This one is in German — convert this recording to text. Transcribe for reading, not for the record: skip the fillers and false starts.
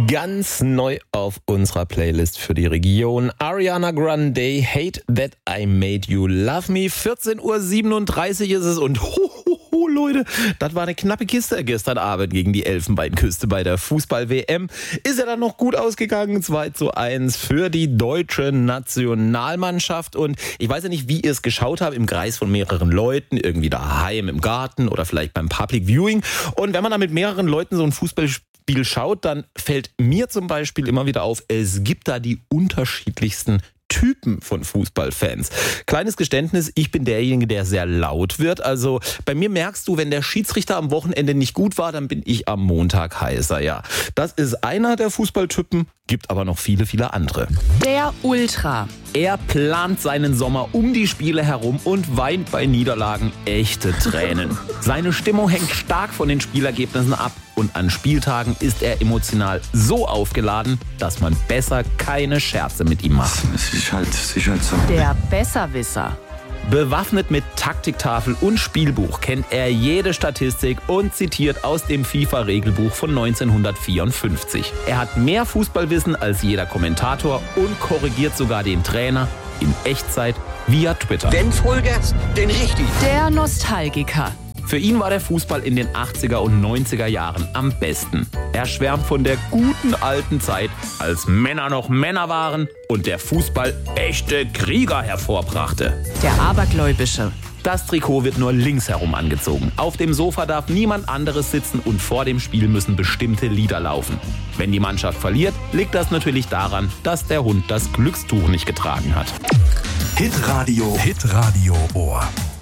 Ganz neu auf unserer Playlist für die Region. Ariana Grande, Hate That I Made You Love Me. 14:37 Uhr ist es und Leute, das war eine knappe Kiste gestern Abend gegen die Elfenbeinküste bei der Fußball-WM. Ist ja dann noch gut ausgegangen, 2:1 für die deutsche Nationalmannschaft. Und ich weiß ja nicht, wie ihr es geschaut habt, im Kreis von mehreren Leuten, irgendwie daheim im Garten oder vielleicht beim Public Viewing. Und wenn man da mit mehreren Leuten so ein Fußballspiel schaut, dann fällt mir zum Beispiel immer wieder auf, es gibt da die unterschiedlichsten Typen von Fußballfans. Kleines Geständnis, ich bin derjenige, der sehr laut wird. Also bei mir merkst du, wenn der Schiedsrichter am Wochenende nicht gut war, dann bin ich am Montag heißer. Ja, das ist einer der Fußballtypen, gibt aber noch viele, viele andere. Der Ultra. Er plant seinen Sommer um die Spiele herum und weint bei Niederlagen echte Tränen. Seine Stimmung hängt stark von den Spielergebnissen ab und an Spieltagen ist er emotional so aufgeladen, dass man besser keine Scherze mit ihm macht. Es ist halt so. Der Besserwisser. Bewaffnet mit Taktiktafel und Spielbuch kennt er jede Statistik und zitiert aus dem FIFA-Regelbuch von 1954. Er hat mehr Fußballwissen als jeder Kommentator und korrigiert sogar den Trainer in Echtzeit via Twitter. Den Vollgas, den richtig. Der Nostalgiker. Für ihn war der Fußball in den 80er und 90er Jahren am besten. Er schwärmt von der guten alten Zeit, als Männer noch Männer waren und der Fußball echte Krieger hervorbrachte. Der Abergläubische. Das Trikot wird nur links herum angezogen. Auf dem Sofa darf niemand anderes sitzen und vor dem Spiel müssen bestimmte Lieder laufen. Wenn die Mannschaft verliert, liegt das natürlich daran, dass der Hund das Glückstuch nicht getragen hat. Hitradio Ohr.